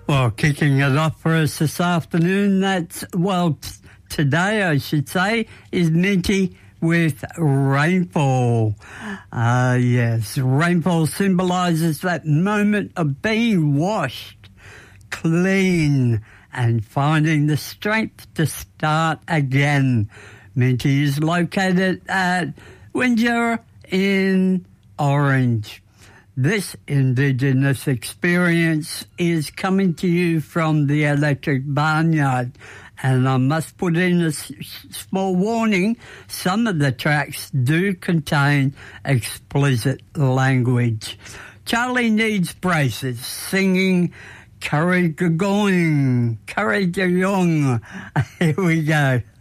Well, kicking it off for us this afternoon, today I should say, is Minty with Rainfall. Yes, rainfall symbolises that moment of being washed clean and finding the strength to start again. Minty is located at Windsor in Orange. This Indigenous experience is coming to you from the Electric Barnyard, and I must put in a small warning, some of the tracks do contain explicit language. Charlie Needs Braces singing Curry Gagong. Here we go.